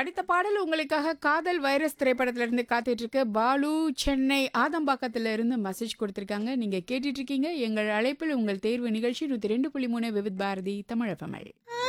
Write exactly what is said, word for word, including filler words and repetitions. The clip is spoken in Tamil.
அடுத்த பாடல் உங்களுக்காக காதல் வைரஸ் திரைப்படத்துல இருந்து காத்துட்டு இருக்கு. பாலு சென்னை ஆதம்பாக்கத்துல இருந்து மெசேஜ் கொடுத்திருக்காங்க. நீங்க கேட்டுட்டு இருக்கீங்க எங்கள் அழைப்பில் உங்கள் தேர்வு நிகழ்ச்சி நூத்தி ரெண்டு புள்ளி மூணு விவித் பாரதி தமிழ் எஃப்எம்.